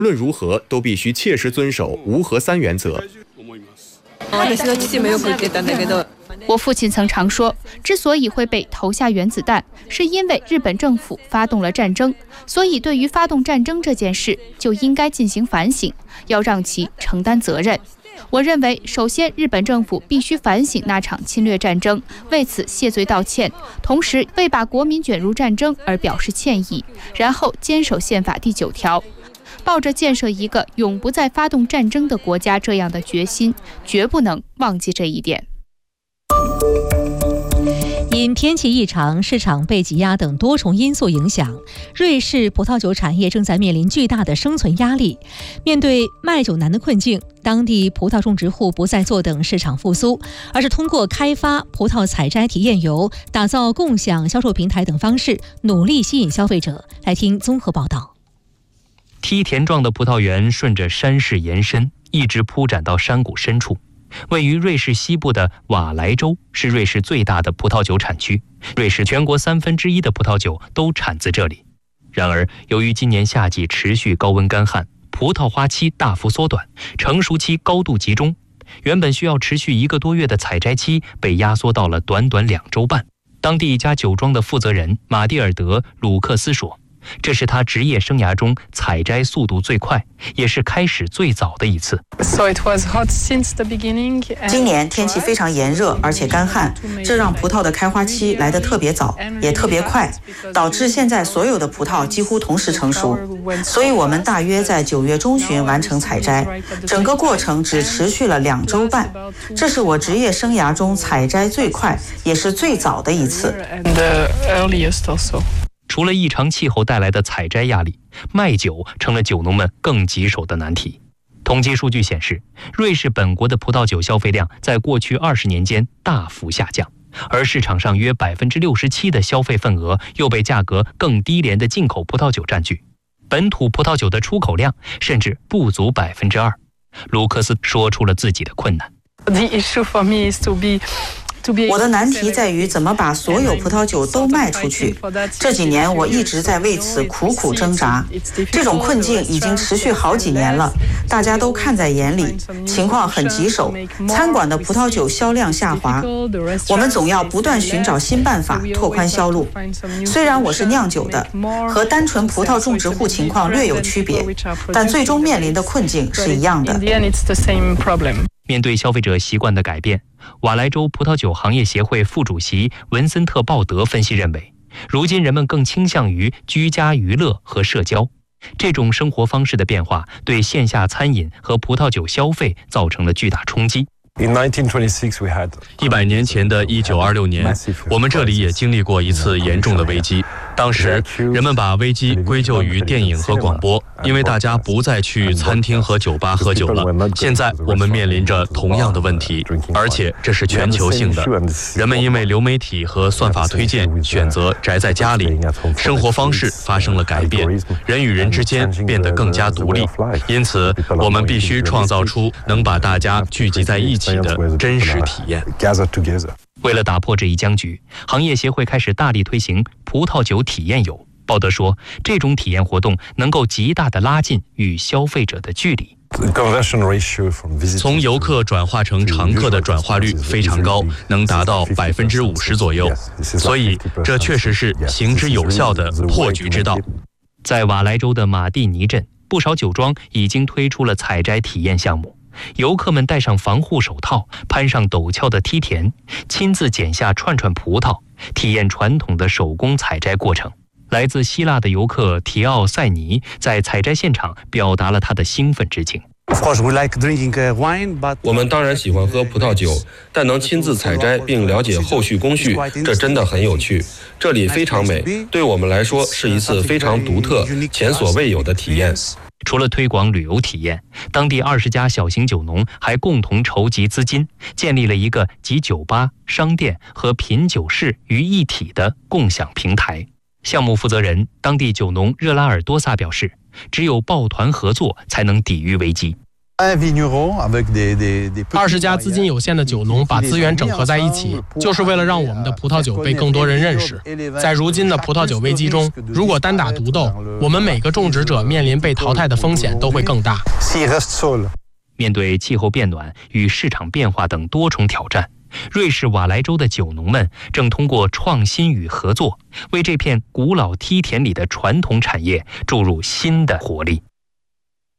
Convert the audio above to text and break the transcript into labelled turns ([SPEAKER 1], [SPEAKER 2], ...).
[SPEAKER 1] 论如何都必须切实遵守无核三原则。
[SPEAKER 2] 我父亲曾常说，之所以会被投下原子弹，是因为日本政府发动了战争，所以对于发动战争这件事就应该进行反省，要让其承担责任。我认为，首先日本政府必须反省那场侵略战争，为此谢罪道歉，同时为把国民卷入战争而表示歉意，然后坚守宪法第9条。抱着建设一个永不再发动战争的国家这样的决心，绝不能忘记这一点。
[SPEAKER 3] 因天气异常、市场被挤压等多重因素影响，瑞士葡萄酒产业正在面临巨大的生存压力。面对卖酒难的困境，当地葡萄种植户不再坐等市场复苏，而是通过开发葡萄采摘体验游、打造共享销售平台等方式，努力吸引消费者。来听综合报道。
[SPEAKER 4] 梯田状的葡萄园顺着山势延伸，一直铺展到山谷深处。位于瑞士西部的瓦莱州是瑞士最大的葡萄酒产区，瑞士全国1/3的葡萄酒都产自这里。然而，由于今年夏季持续高温干旱，葡萄花期大幅缩短，成熟期高度集中，原本需要持续1个多月的采摘期被压缩到了短短2周半。当地一家酒庄的负责人马蒂尔德·鲁克斯说，这是他职业生涯中采摘速度最快，也是开始最早的一次。
[SPEAKER 5] 今年天气非常炎热而且干旱，这让葡萄的开花期来得特别早，也特别快，导致现在所有的葡萄几乎同时成熟。所以我们大约在9月中旬完成采摘，整个过程只持续了2周半。这是我职业生涯中采摘最快，也是最早的一次。
[SPEAKER 4] 除了异常气候带来的采摘压力，卖酒成了酒农们更棘手的难题。统计数据显示，瑞士本国的葡萄酒消费量在过去20年间大幅下降，而市场上约67%的消费份额又被价格更低廉的进口葡萄酒占据，本土葡萄酒的出口量甚至不足2%。卢克斯说出了自己的困难。
[SPEAKER 5] 我的难题在于怎么把所有葡萄酒都卖出去。这几年我一直在为此苦苦挣扎，这种困境已经持续好几年了，大家都看在眼里，情况很棘手。餐馆的葡萄酒销量下滑，我们总要不断寻找新办法拓宽销路。虽然我是酿酒的，和单纯葡萄种植户情况略有区别，但最终面临的困境是一样的。
[SPEAKER 4] 面对消费者习惯的改变，瓦莱州葡萄酒行业协会副主席文森特·鲍德分析认为，如今人们更倾向于居家娱乐和社交，这种生活方式的变化对线下餐饮和葡萄酒消费造成了巨大冲击。
[SPEAKER 6] 100年前的1926年，我们这里也经历过一次严重的危机。当时人们把危机归咎于电影和广播，因为大家不再去餐厅和酒吧喝酒了。现在我们面临着同样的问题，而且这是全球性的。人们因为流媒体和算法推荐，选择宅在家里，生活方式发生了改变，人与人之间变得更加独立。因此，我们必须创造出能把大家聚集在一起的真实体验。
[SPEAKER 4] 为了打破这一僵局，行业协会开始大力推行葡萄酒体验游。鲍德说，这种体验活动能够极大地拉近与消费者的距离。
[SPEAKER 6] 从游客转化成常客的转化率非常高，能达到50%左右，所以这确实是行之有效的破局之道。
[SPEAKER 4] 在瓦莱州的马蒂尼镇，不少酒庄已经推出了采摘体验项目。游客们戴上防护手套，攀上陡峭的梯田，亲自剪下串串葡萄，体验传统的手工采摘过程。来自希腊的游客提奥塞尼在采摘现场表达了他的兴奋之情。
[SPEAKER 7] 我们当然喜欢喝葡萄酒，但能亲自采摘并了解后续工序，这真的很有趣。这里非常美，对我们来说是一次非常独特、前所未有的体验。
[SPEAKER 4] 除了推广旅游体验，当地20家小型酒农还共同筹集资金，建立了一个集酒吧、商店和品酒室于一体的共享平台。项目负责人、当地酒农热拉尔多萨表示，只有抱团合作才能抵御危机。
[SPEAKER 8] 20家资金有限的酒农把资源整合在一起，就是为了让我们的葡萄酒被更多人认识。在如今的葡萄酒危机中，如果单打独斗，我们每个种植者面临被淘汰的风险都会更大。
[SPEAKER 4] 面对气候变暖与市场变化等多重挑战，瑞士瓦莱州的酒农们正通过创新与合作，为这片古老梯田里的传统产业注入新的活力。